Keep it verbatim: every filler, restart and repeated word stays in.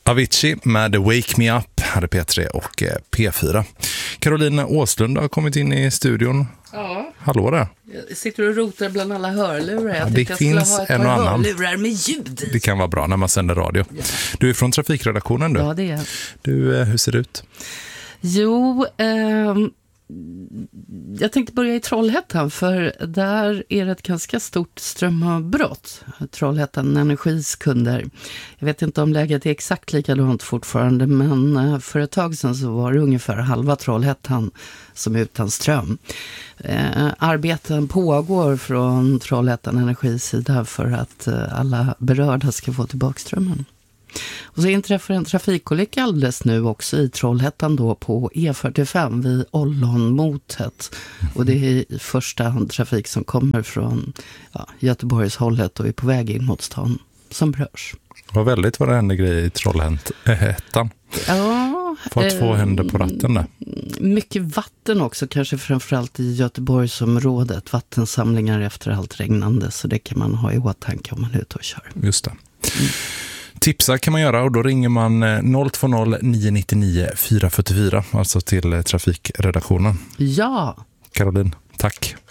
Avicii med Wake Me Up hade P tre och P fyra. Caroline Åslund har kommit in i studion. Ja. Hallå där. Jag sitter och rotar bland alla hörlurar. Jag ja, det jag finns ha ett en och annan. hörlurar med ljud i. Det kan vara bra när man sänder radio. Ja. Du är från trafikredaktionen du. Ja, det är. Du, hur ser det ut? Jo, eh, jag tänkte börja i Trollhättan, för där är det ett ganska stort strömavbrott. Trollhättan Energis kunder. Jag vet inte om läget är exakt likadant fortfarande, men för ett tag sedan så var det ungefär halva Trollhättan som är utan ström. Eh, arbeten pågår från Trollhättan Energis sida för att eh, alla berörda ska få tillbaka strömmen. Och så inträffar en trafikolycka alldeles nu också i Trollhättan då på E fyrtiofem vid Ollonmotet. Och det är i första hand trafik som kommer från ja, Göteborgshållet och är på väg in mot stan som berörs. Det var väldigt vad det hände grejer i Trollhättan. Ja. Får två händer på ratten där. Mycket vatten också, kanske framförallt i Göteborgsområdet. Vattensamlingar efter allt regnande, så det kan man ha i åtanke om man är ute och kör. Just det. Mm. Tipsa kan man göra och då ringer man noll två noll nio nio nio fyra fyra fyra, alltså till trafikredaktionen. Ja. Caroline, tack.